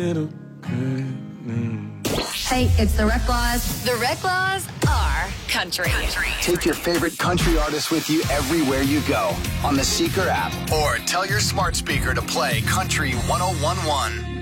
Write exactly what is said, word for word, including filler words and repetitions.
Hey, it's the Rec Laws. The Rec Laws are country. country. Take your favorite country artists with you everywhere you go on the Seeker app, or tell your smart speaker to play Country one oh one one.